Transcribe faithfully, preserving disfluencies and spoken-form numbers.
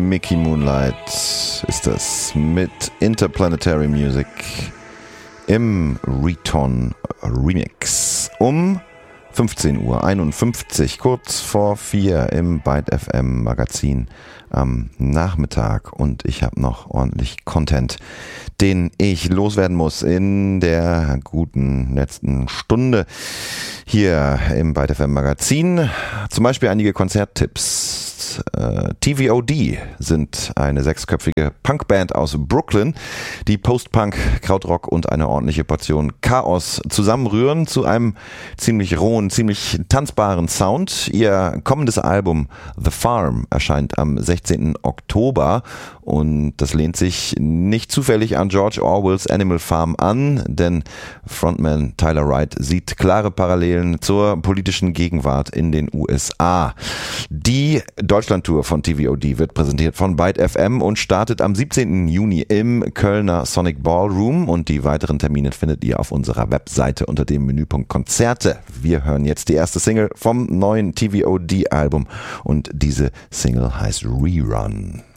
Mickey Moonlight ist das mit Interplanetary Music im Reton Remix um fünfzehn Uhr einundfünfzig, kurz vor vier im Byte F M Magazin am Nachmittag, und ich habe noch ordentlich Content, den ich loswerden muss in der guten letzten Stunde hier im Byte F M Magazin. Zum Beispiel einige Konzerttipps. Äh, T V O D sind eine sechsköpfige Punkband aus Brooklyn, die Post-Punk, Krautrock und eine ordentliche Portion Chaos zusammenrühren zu einem ziemlich rohen, ziemlich tanzbaren Sound. Ihr kommendes Album The Farm erscheint am sechzehnten Oktober, und das lehnt sich nicht zufällig an George Orwells Animal Farm an, denn Frontman Tyler Wright sieht klare Parallelen zur politischen Gegenwart in den U S A. Die Deutschlandtour von T V O D wird präsentiert von Byte F M und startet am siebzehnten Juni im Kölner Sonic Ballroom, und die weiteren Termine findet ihr auf unserer Webseite unter dem Menüpunkt Konzerte. Wir hören jetzt die erste Single vom neuen T V O D Album, und diese Single heißt Rerun.